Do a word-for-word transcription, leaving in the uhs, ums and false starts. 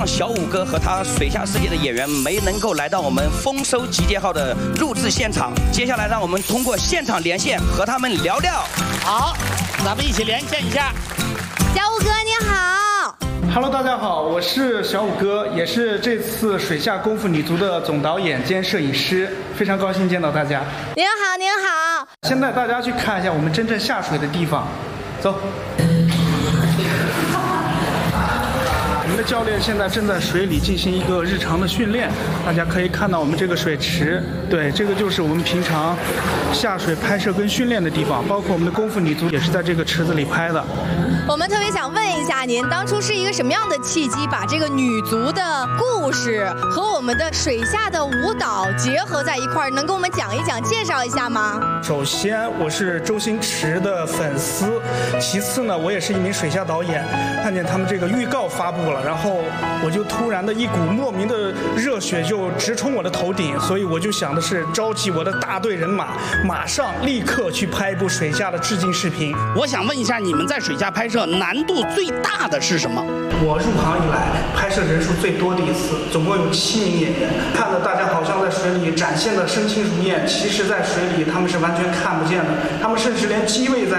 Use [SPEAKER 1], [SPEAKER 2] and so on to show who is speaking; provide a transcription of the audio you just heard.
[SPEAKER 1] 小五哥和他水下世界的演员没能够来到我们丰收集结号的录制现场，接下来让我们通过现场连线和他们聊聊。
[SPEAKER 2] 好，咱们一起连线一下。
[SPEAKER 3] 小五哥你好。
[SPEAKER 4] Hello， 大家好，我是小五哥，也是这次水下功夫女足的总导演兼摄影师，非常高兴见到大家。
[SPEAKER 3] 您好，您好。
[SPEAKER 4] 先带大家去看一下我们真正下水的地方，走。我们的教练现在正在水里进行一个日常的训练，大家可以看到我们这个水池，对，这个就是我们平常下水拍摄跟训练的地方，包括我们的功夫女足也是在这个池子里拍的。
[SPEAKER 3] 我们特别想问一下您，当初是一个什么样的契机，把这个女足的故事和我们的水下的舞蹈结合在一块儿？能跟我们讲一讲、介绍一下吗？
[SPEAKER 4] 首先，我是周星驰的粉丝，其次呢，我也是一名水下导演，看见他们这个预告发布了，然后我就突然的一股莫名的热血就直冲我的头顶，所以我就想的是召集我的大队人马，马上立刻去拍一部水下的致敬视频。
[SPEAKER 2] 我想问一下，你们在水下拍摄难度最大的是什么？
[SPEAKER 4] 我入行以来拍摄人数最多的一次，总共有七名演员，看得大家好像在水里展现的身轻如燕，其实在水里他们是完全看不见的，他们甚至连机位在